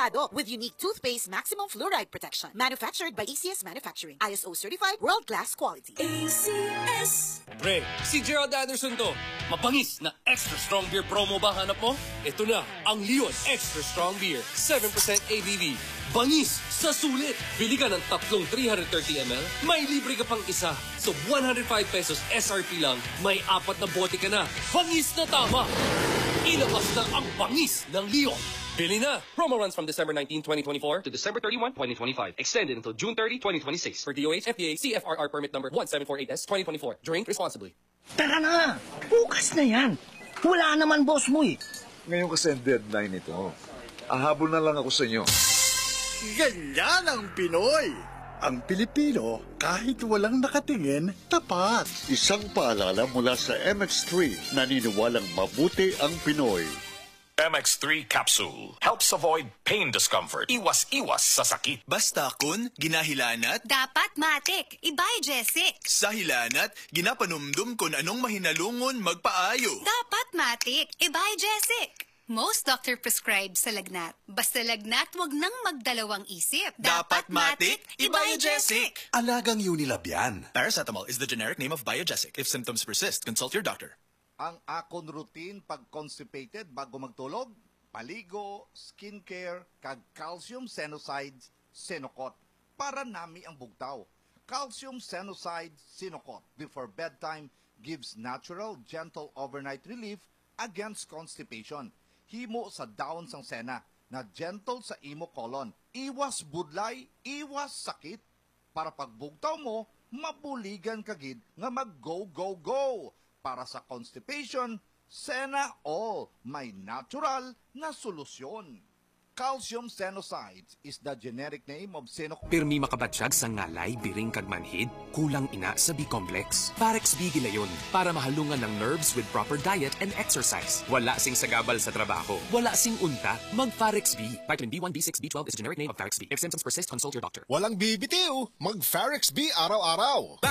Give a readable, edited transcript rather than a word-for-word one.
Sigurado with unique toothpaste maximum fluoride protection. Manufactured by ACS Manufacturing. ISO certified world-class quality. ACS. Pre, si Gerald Anderson to. Mapangis na extra strong beer promo ba hanap mo? Ito na, ang Leon Extra Strong Beer. 7% ABV. Bangis sa sulit. Bili ka ng tatlong 330 ml, may libre ka pang isa. So 105 pesos SRP lang, may 4 na bote ka na. Bangis na tama! Ilabas na ang bangis ng Leon. Bili na! Promo runs from December 19, 2024 to December 31, 2025. Extended until June 30, 2026. For DOH, FDA, CFRR permit number 1748S, 2024. Drink responsibly. Tara na! Bukas na yan! Wala naman boss mo eh. Ngayon kasi ang deadline ito. Ahabol na lang ako sa inyo. Ganyan ang Pinoy! Ang Pilipino, kahit walang nakatingin, tapat. Isang paalala mula sa MX3, naniniwalang mabuti ang Pinoy. MX3 capsule helps avoid pain discomfort. Iwas-iwas sa sakit. Basta kun ginahilanat, Dapat matik. Ibay Jessic. sa hilanat, ginapanumdum kung anong mahinalungon magpaayo. Dapat matik. Ibay Jessic. Most doctor prescribe sa lagnat. Basta lagnat, wag nang magdalawang isip. Dapat matik, Ibiogesic. Alagang Unilab yan. Paracetamol is the generic name of Biogesic. If symptoms persist, consult your doctor. Ang akon routine pag constipated bago magtulog, paligo, skincare, kag calcium senosides, Senocot. Para nami ang bugtaw. Calcium senosides, Senocot before bedtime gives natural, gentle overnight relief against constipation. Himo sa daon sang sena na gentle sa imo colon. Iwas budlay, iwas sakit. Para pagbugtaw mo, mabuligan kagid nga mag-go, go, go. Para sa constipation, Sena All, may natural na solusyon. Calcium senosides is the generic name of Senocot. Pirmi makabatsyag sa ngalay, biring kag manhid, kulang ina sa B-complex. Parex B gilayon para mahalungan ng nerves with proper diet and exercise. Wala sing sagabal sa trabaho. Wala sing unta. Mag-Parex B. Vitamin B1, B6, B12 is the generic name of Parex B. If symptoms persist, consult your doctor. Walang bibitiw, mag-Farex B araw-araw.